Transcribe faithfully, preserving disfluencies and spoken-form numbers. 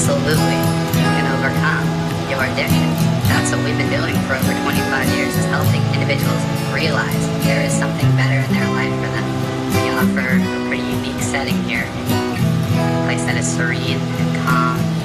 absolutely, you can overcome your addiction. That's what we've been doing for over twenty-five years, is helping individuals realize there is something better in their life for them. We offer a pretty unique setting here, a place that is serene and calm,